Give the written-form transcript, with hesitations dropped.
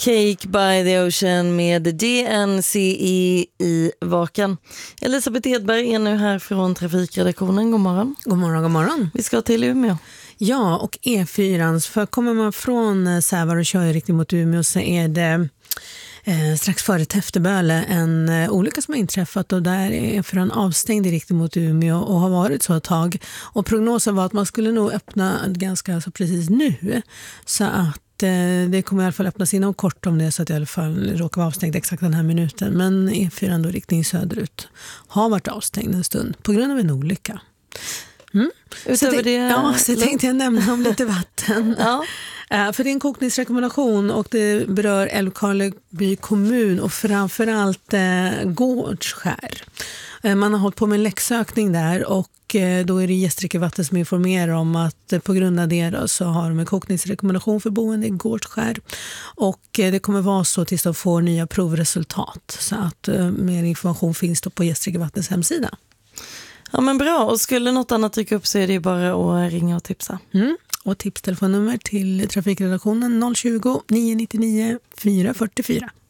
Cake by the Ocean med DNCE i Vakan. Elisabeth Edberg är nu här från Trafikredaktionen. God morgon. God morgon, god morgon. Vi ska till Umeå. Ja, och E4, för kommer man från Sävar och kör i riktning mot Umeå så är det strax före Täfteböle en olycka som har inträffat, och där är för en avstängd i riktning mot Umeå och har varit så ett tag. Och prognosen var att man skulle nog öppna ganska så precis nu, så att det kommer i alla fall öppnas inom kort, om det så att i alla fall råkar vara avstängt exakt den här minuten. Men E4 då riktning söderut har varit avstängd en stund på grund av en olycka. Så tänkte jag nämna om lite vatten. För det är en kokningsrekommendation och det berör Älvkarleby kommun och framförallt Gårdskär. Man har hållit på med en läxsökning där, och då är det Gästrikevatten som informerar om att på grund av det då, så har de en kokningsrekommendation för boende i Gårdskär. Och det kommer vara så tills de får nya provresultat, så att mer information finns då på Gästrikevattens hemsida. Ja, men bra. Och skulle något annat dyka upp så är det bara att ringa och tipsa. Och tipstelefonnummer till Trafikredaktionen 020 999 444.